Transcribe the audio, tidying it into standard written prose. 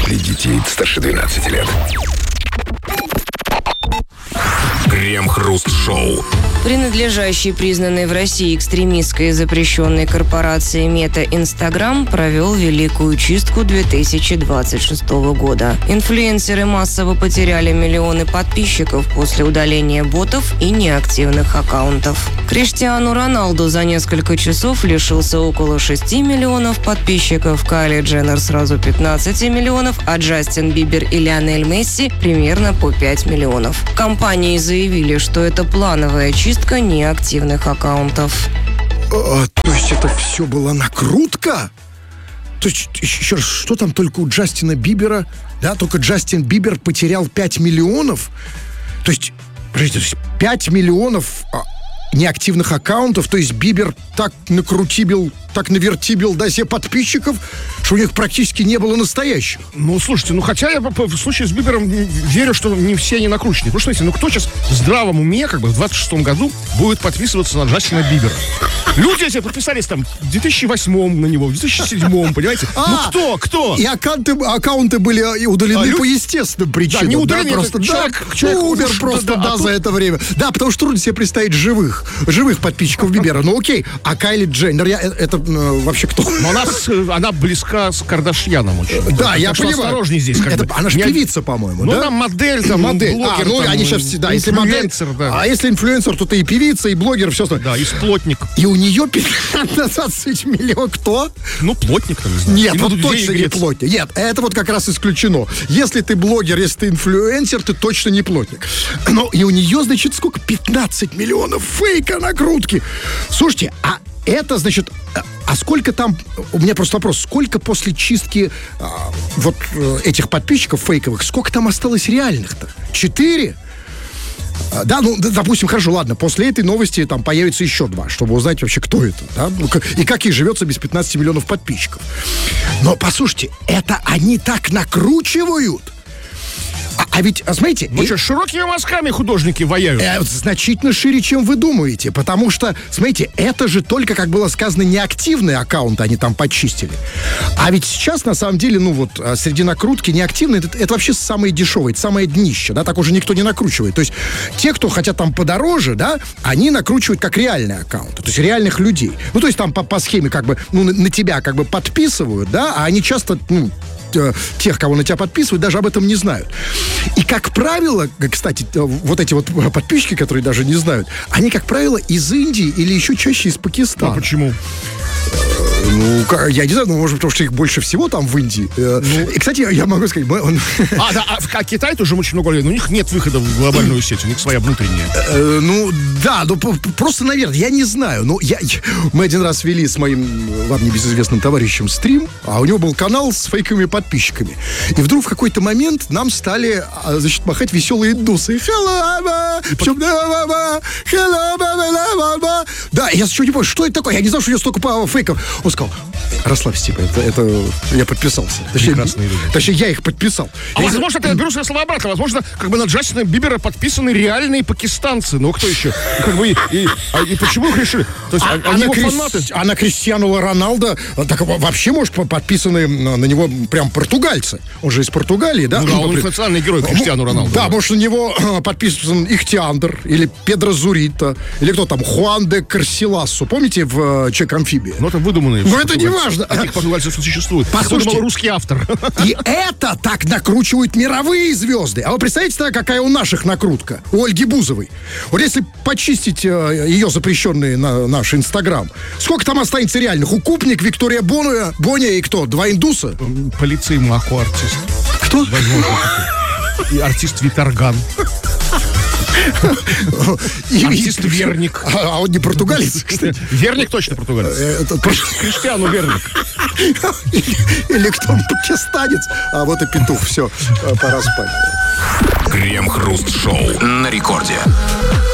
для детей старше 12 лет. Крем-хруст-шоу. Принадлежащий признанной в России экстремистской и запрещенной корпорации Мета Инстаграм провел великую чистку 2026 года. Инфлюенсеры массово потеряли миллионы подписчиков после удаления ботов и неактивных аккаунтов. Криштиану Роналду за несколько часов лишился около 6 миллионов подписчиков, Кайли Дженнер сразу 15 миллионов, а Джастин Бибер и Лионель Месси примерно по 5 миллионов. Компании заявили, что это плановая чистка неактивных аккаунтов. То есть это все была накрутка? То есть, еще раз, что там только у Джастина Бибера? Да, только Джастин Бибер потерял 5 миллионов? То есть, подождите, 5 миллионов неактивных аккаунтов, то есть Бибер так накрутибил, так навертибил, да, себе подписчиков, что у них практически не было настоящих. Ну, слушайте, хотя я в случае с Бибером верю, что не все они накручены. Потому что, смотрите, кто сейчас в здравом уме, в 26-м году будет подписываться на Джастина Бибера? Люди эти подписались там в 2008-м на него, в 2007-м, понимаете? Кто? И аккаунты были удалены по естественным причинам. Да, не удалены, просто человек умер просто, за это время. Да, потому что трудно себе представить живых подписчиков Бибера. Ну, окей. А Кайли Дженнер, это вообще кто? Она близка с Кардашьяном очень. Да, я понимаю. Осторожней здесь. Она же певица, по-моему, да? Ну, там модель, блогер. Они сейчас, да, если модель. Да. А если инфлюенсер, то ты и певица, и блогер, все остальное. Да, и плотник. И у нее 15 миллионов. Кто? Ну, плотник, там, не знаю. Нет, вот точно не плотник. Нет, это вот как раз исключено. Если ты блогер, если ты инфлюенсер, ты точно не плотник. Но и у нее, значит, сколько? 15 миллионов фейка накрутки. Слушайте, а это, значит, а сколько там, у меня просто вопрос, сколько после чистки этих подписчиков фейковых, сколько там осталось реальных-то? 4? Да, допустим, хорошо, ладно, после этой новости там появится еще 2, чтобы узнать вообще, кто это, да, и как ей живется без 15 миллионов подписчиков. Но, послушайте, это они так накручивают. А ведь, смотрите... Ну что, широкими мазками художники ваяют? Значительно шире, чем вы думаете. Потому что, смотрите, это же только, как было сказано, неактивные аккаунты они там почистили. А ведь сейчас, на самом деле, среди накрутки неактивные, это вообще самые дешевые, это самое днище, да, так уже никто не накручивает. То есть те, кто хотят там подороже, да, они накручивают как реальные аккаунты, то есть реальных людей. Ну, то есть там по схеме на тебя подписывают, да, а они часто, тех, кого на тебя подписывают, даже об этом не знают. И, как правило, кстати, вот эти вот подписчики, которые даже не знают, они, как правило, из Индии или еще чаще из Пакистана. А почему? Я не знаю, может, потому что их больше всего там в Индии. И, кстати, я могу сказать... А Китай тоже очень много лет, но у них нет выхода в глобальную сеть, у них своя внутренняя. Просто, наверное, я не знаю. Мы один раз вели с моим, вам небезызвестным товарищем стрим, а у него был канал с фейковыми подписчиками. И вдруг в какой-то момент нам стали, значит, махать веселые индусы. Да, я что не понял, что это такое? Я не знал, что у него столько фейков. Он сказал, расслабься, это я подписался. Точнее, я их подписал. Возможно, я беру свои слова обратно. Возможно, на Джастина Бибера подписаны реальные пакистанцы. Ну, кто еще? И почему их решили? То есть, они его фанаты. А на Криштиану Роналдо так вообще, может, подписаны на него прям португальцы. Он же из Португалии, да? Ну, он национальный герой Криштиану Роналдо. Да, может, на него подписан Ихтиандр или Педро Зурита, или кто там, Хуан де Карсиласу. Помните в «Человек-амфибия»? Ну, это выдуманные. Но это не важно. Таких португальцев существует. Послушайте, русский автор. И это так накручивают мировые звезды. А вы представляете тогда, какая у наших накрутка? У Ольги Бузовой. Вот если почистить ее запрещенный наш Инстаграм, сколько там останется реальных? Укупник, Виктория Боня и кто? 2 индуса? Полицей Маку артист. Кто? Возможно. И артист Виторган. Артист Верник. А он не португалец, кстати. Верник точно португалец. Криштиану Верник. Или кто, пакистанец. А вот и петух. Все, пора спать. Крем-хруст-шоу на рекорде.